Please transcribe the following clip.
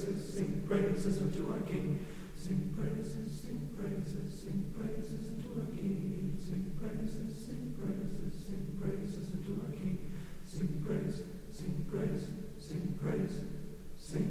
praises unto our King. Sing praises, sing praises, sing praises unto our King. Sing praises, sing praises, sing praises unto our King. Sing praise, sing praise, sing praise.